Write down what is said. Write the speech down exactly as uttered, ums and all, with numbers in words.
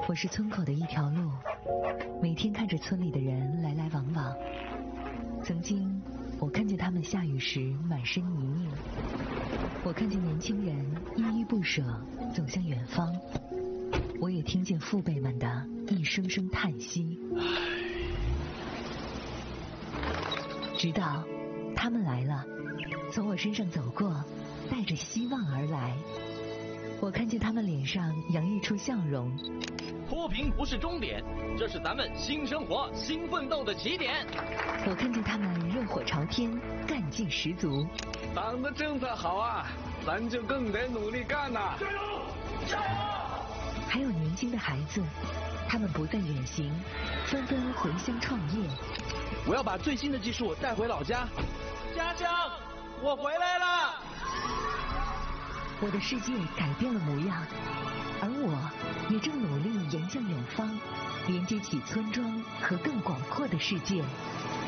我是村口的一条路，每天看着村里的人来来往往。曾经，我看见他们下雨时满身泥泞，我看见年轻人依依不舍走向远方，我也听见父辈们的一声声叹息。直到他们来了，从我身上走过，带着希望而来。我看见他们脸上洋溢出笑容。 脱贫不是终点，这是咱们新生活、新奋斗的起点。 我看见他们热火朝天，干劲十足。 党的政策好啊，咱就更得努力干呐！ 加油！加油！ 还有年轻的孩子，他们不再远行，纷纷回乡创业。 我要把最新的技术带回老家。家乡，我回来了！ 我的世界改变了模样，而我也正努力迎向远方，连接起村庄和更广阔的世界。